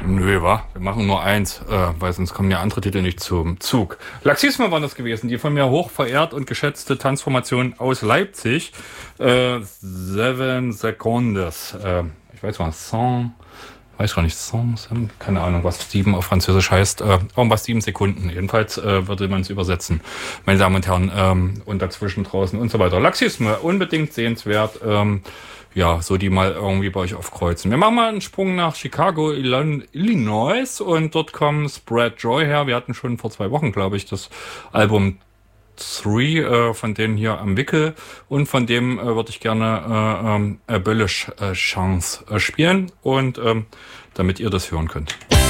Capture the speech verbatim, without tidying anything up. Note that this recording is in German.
Nö, wa? Wir machen nur eins, äh, weil sonst kommen ja andere Titel nicht zum Zug. Laxisme waren das gewesen, die von mir hoch verehrt und geschätzte Tanzformation aus Leipzig. Äh, Seven Seconds. Äh, ich weiß mal, Song, weiß gar nicht, Song, Song, keine Ahnung, was sieben auf Französisch heißt. Äh, irgendwas sieben Sekunden. Jedenfalls äh, würde man es übersetzen, meine Damen und Herren. Ähm, und dazwischen draußen und so weiter. Laxisme, unbedingt sehenswert. Ähm, Ja, so die mal irgendwie bei euch aufkreuzen. Wir machen mal einen Sprung nach Chicago, Illinois und dort kommt Spread Joy her. Wir hatten schon vor zwei Wochen, glaube ich, das Album Three äh, von denen hier am Wickel und von dem äh, würde ich gerne äh, ähm, Abolish äh, Chance äh, spielen und ähm, damit ihr das hören könnt.